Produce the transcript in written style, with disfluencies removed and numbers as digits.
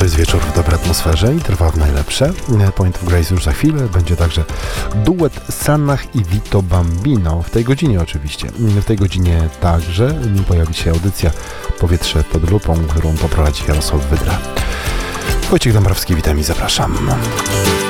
To jest wieczór w dobrej atmosferze i trwa w najlepsze. Point of Grace już za chwilę. Będzie także duet Sanach i Vito Bambino. W tej godzinie oczywiście. W tej godzinie także pojawi się audycja Powietrze pod lupą, którą poprowadzi Jarosław Wydra. Wojciech Dąbrowski, witam i zapraszam.